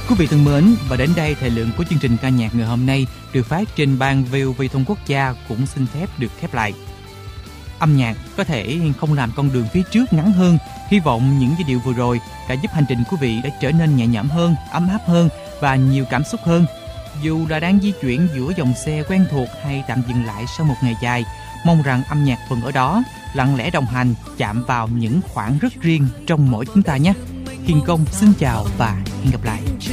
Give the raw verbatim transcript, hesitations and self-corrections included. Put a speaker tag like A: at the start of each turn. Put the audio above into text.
A: Quý vị thân mến, và đến đây thời lượng của chương trình ca nhạc ngày hôm nay được phát trên ban vê o vê Thông Quốc gia cũng xin phép được khép lại. Âm nhạc có thể không làm con đường phía trước ngắn hơn. Hy vọng những giai điệu vừa rồi đã giúp hành trình quý vị đã trở nên nhẹ nhõm hơn, ấm áp hơn và nhiều cảm xúc hơn. Dù là đang di chuyển giữa dòng xe quen thuộc hay tạm dừng lại sau một ngày dài, mong rằng âm nhạc vẫn ở đó, lặng lẽ đồng hành, chạm vào những khoảng rất riêng trong mỗi chúng ta nhé. Hiền Công xin chào và hẹn gặp lại.